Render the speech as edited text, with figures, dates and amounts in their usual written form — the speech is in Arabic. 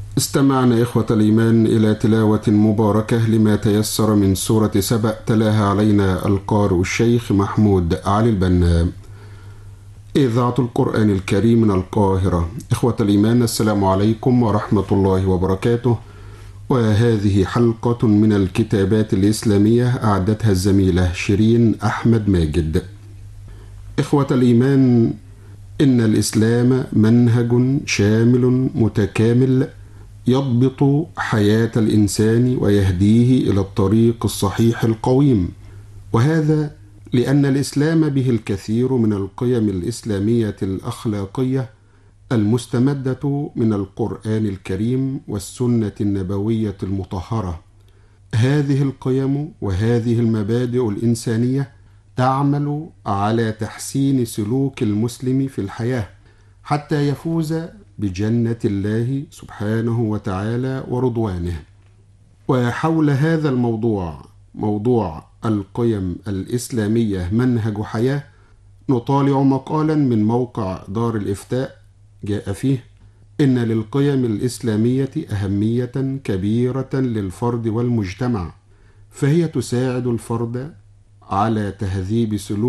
استمعنا إخوة الإيمان إلى تلاوة مباركة لما تيسر من سورة سبأ، تلاها علينا القارئ الشيخ محمود علي البنا. إذاعة القرآن الكريم من القاهرة. إخوة الإيمان، السلام عليكم ورحمة الله وبركاته. وهذه حلقة من الكتابات الإسلامية أعدتها الزميلة شيرين أحمد ماجد. إخوة الإيمان، إن الإسلام منهج شامل متكامل يضبط حياة الإنسان ويهديه إلى الطريق الصحيح القويم، وهذا لأن الإسلام به الكثير من القيم الإسلامية الأخلاقية المستمدة من القرآن الكريم والسنة النبوية المطهرة. هذه القيم وهذه المبادئ الإنسانية تعمل على تحسين سلوك المسلم في الحياة حتى يفوز بجنة الله سبحانه وتعالى ورضوانه. وحول هذا الموضوع، موضوع القيم الإسلامية منهج حياة، نطالع مقالا من موقع دار الإفتاء جاء فيه: إن للقيم الإسلامية أهمية كبيرة للفرد والمجتمع، فهي تساعد الفرد على تهذيب سلوك